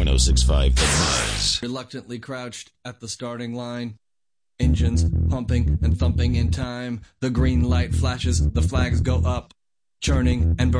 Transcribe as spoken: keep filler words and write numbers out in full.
nine oh six five The Buzz. Reluctantly crouched at the starting line. Engines pumping and thumping in time. The green light flashes, the flags go up. Churning and burning.